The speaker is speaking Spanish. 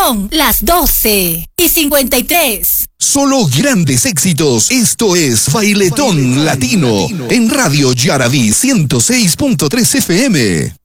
Son las 12:53. Solo grandes éxitos. Esto es Bailetón Latino en Radio Yaraví 106.3 FM.